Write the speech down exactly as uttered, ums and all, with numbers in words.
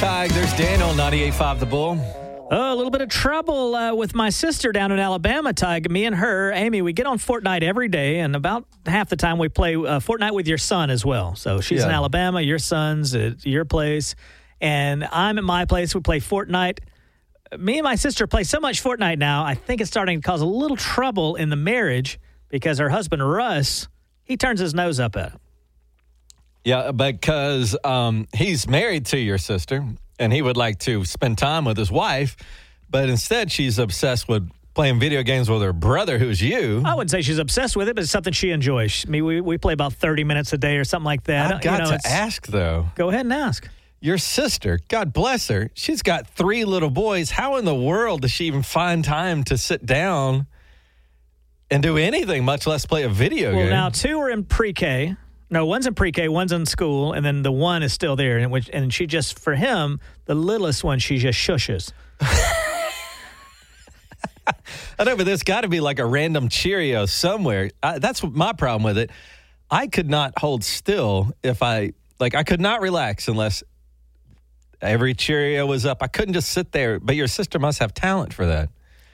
Tig. There's Daniel, ninety-eight point five The Bull. Oh, a little bit of trouble uh, with my sister down in Alabama, Tig. Me and her, Amy, we get on Fortnite every day, and about half the time we play uh, Fortnite with your son as well. So she's Yeah. in Alabama, your son's at your place, and I'm at my place. We play Fortnite. Me and my sister play so much Fortnite now, I think it's starting to cause a little trouble in the marriage because her husband, Russ, he turns his nose up at it. Yeah, because um, he's married to your sister, and he would like to spend time with his wife, but instead she's obsessed with playing video games with her brother, who's you. I wouldn't say she's obsessed with it, but it's something she enjoys. I mean, we, we play about thirty minutes a day or something like that. I've got you know, to it's- ask, though. Go ahead and ask. Your sister, God bless her, she's got three little boys. How in the world does she even find time to sit down and do anything, much less play a video Well, game? now two are in pre-K. No, one's in pre-K, one's in school, and then the one is still there. And which, and she just, for him, the littlest one, she just shushes. I know, but there's got to be like a random Cheerio somewhere. I, that's what my problem with it. I could not hold still if I, like, I could not relax unless every Cheerio was up. I couldn't just sit there. But your sister must have talent for that.